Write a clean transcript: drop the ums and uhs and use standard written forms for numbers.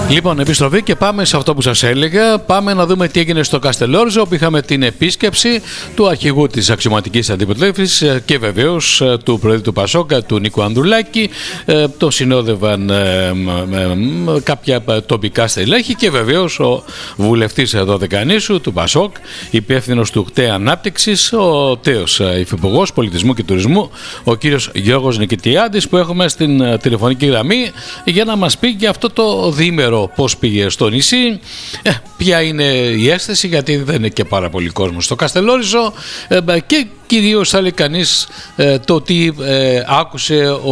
Λοιπόν, επιστροφή και πάμε σε αυτό που σας έλεγα. Πάμε να δούμε τι έγινε στο Καστελόριζο, όπου είχαμε την επίσκεψη του αρχηγού της αξιωματικής αντιπολίτευσης και βεβαίως του Προέδρου του Πασόκ, του Νίκου Ανδρουλάκη. Το συνόδευαν κάποια τοπικά στελέχη και βεβαίως ο βουλευτής Δωδεκανήσου του Πασόκ, υπεύθυνος του ΧΤΕ Ανάπτυξης, ο τέος υφυπουργός Πολιτισμού και Τουρισμού, ο κύριος Γιώργος Νικητιάδης, που έχουμε στην τηλεφωνική γραμμή για να μας πει για αυτό το διήμερο πώς πήγε στο νησί, ποια είναι η αίσθηση, γιατί δεν είναι και πάρα πολύ κόσμο στο Καστελόριζο, και κυρίως θα λέει κανείς το τι άκουσε